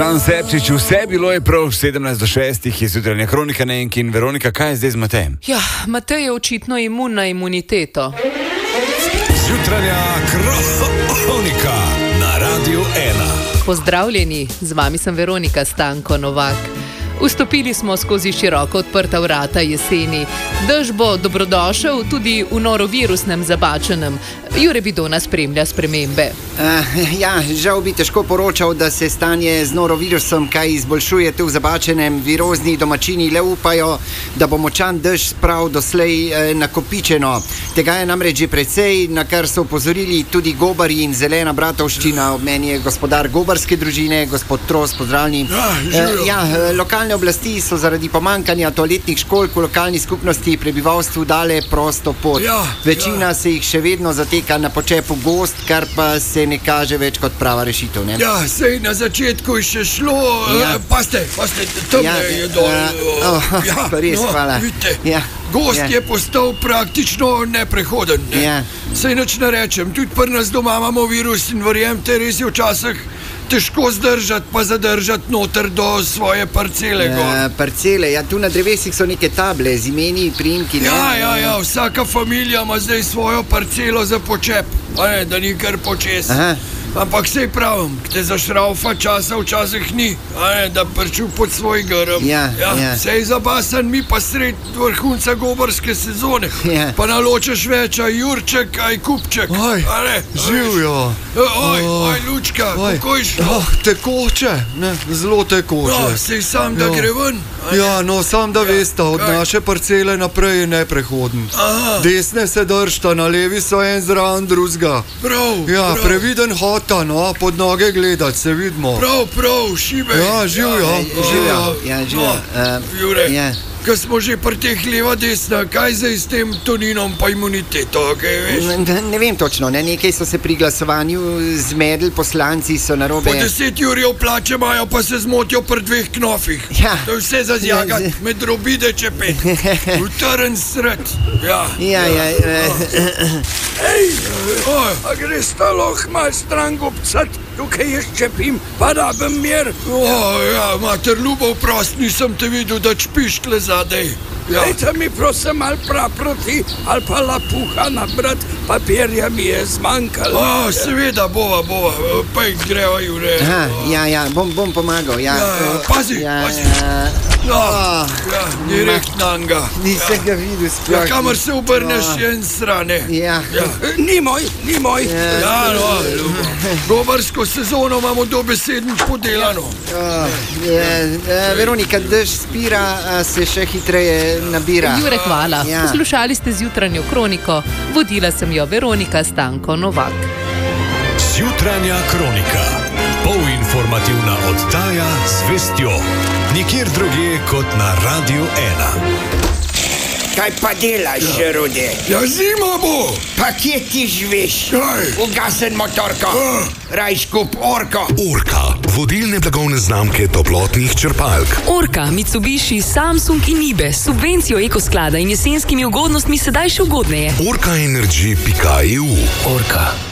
Dan Sepčič, vse bilo je prav, 17:06 je jutranja kronika Nenki in Veronika, kaj je zdaj z Matejem? Ja, Matej je očitno imun na imuniteto. Jutranja kronika na Radiu 1. Pozdravljeni, z vami sem Veronika Stanko Novak. Vstopili smo skozi široko odprta vrata jeseni. Dež bo dobrodošel tudi v norovirusnem Zabačenem. Jure Bidona spremlja spremembe. Žal bi težko poročal, da se stanje z norovirusom kaj izboljšuje tu v Zabačenem. Virozni domačini le upajo, da bo močan dež sprav doslej nakopičeno. Tega je namreč že precej, na kar so opozorili tudi gobarji in zelena bratovščina. Ob meni je gospodar gobarske družine, gospod Tros, pozdravljeni. Lokalne oblasti so zaradi pomankanja toaletnih školjk v lokalni skupnosti prebivalstvu dale prosto pot. Večina se jih še vedno zateka na počepu gozd, kar pa se ne kaže več kot prava rešitev, ne? Ja, sej na začetku je še šlo, paste, temne je dol. Res, hvala. Vidite, gozd je postal praktično neprehoden, ne? Sej nič ne rečem, tudi pri nas doma imamo virus in verjemte, res je včasih težko zdržati pa zadržati noter do svoje parcele. Parcele, tu na drevesih so neke table z imeni, priimki. Vsaka familija ima zdaj svojo parcelo za počep, da ni kar počes. Ampak sej pravim, te zašraufa časa včasih ni, da prču pod svoj grm. Sej zabasan mi pa sred vrhunca gobarske sezone. Pa naločeš več, aj Jurček, aj Kupček. Živjo. Aj Lučka, kako je šlo? Tekoče, zelo tekoče. Sej sam, da gre ven. Sam da veste, od naše parcele naprej je neprehoden. Desne se držta, na levi so en zraven drugega. Previden hod. Pod noge gledati, se vidimo. Prav, šibe. Živjo. Jure, ko smo že pri teh leva desna, kaj zdaj s tem toninom pa imuniteto, kaj veš? Ne vem točno, nekaj so se pri glasovanju zmedli, poslanci so narobe. Po 10 jurjev plače imajo, pa se zmotijo pri 2 knofih. To je vse za zjagati, med robide čepet. Utrn sred. A greš ta loh malo stran gobcat, tukaj je ščepim, pa rabim mir. Mater ljubov prost, nisem te videl, da čpiš tle zadej. Dajte mi prosim malo praproti ali pa lapuha nabrat, papirja mi je zmanjkalo. Seveda bova, pej greva, Jure. Bom pomagal, Pazi. Direkt nanga. Nisem ga videl sploh. Kamor se obrneš je en strane. Ni moj. Gobarsko sezono imamo dobesedno podelano. Veronika, dež spira, se še hitreje nabira. Jure, hvala. Poslušali ste zjutranjo kroniko. Vodila sem jo Veronika Stanko Novak. Zjutranja kronika. Polinformativna oddaja z vestjo. Nikjer drugje kot na Radiu 1. Kaj pa delaš, Rude? Zima bo. Pa kje ti živiš? Ugasen motorko. Rajš kup Orko. Orka, vodilne blagovne znamke toplotnih črpalk. Orka, Mitsubishi, Samsung in Nibe s subvencijo ekosklada in jesenskimi ugodnostmi sedaj še ugodneje. Orkaenergy.eu. Orka.